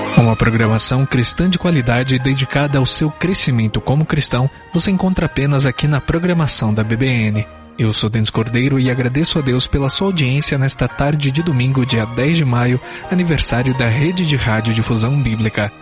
Uma programação cristã de qualidade dedicada ao seu crescimento como cristão, você encontra apenas aqui na programação da BBN. Eu sou Denis Cordeiro e agradeço a Deus pela sua audiência nesta tarde de domingo, dia 10 de maio, aniversário da Rede de Rádio Difusão Bíblica.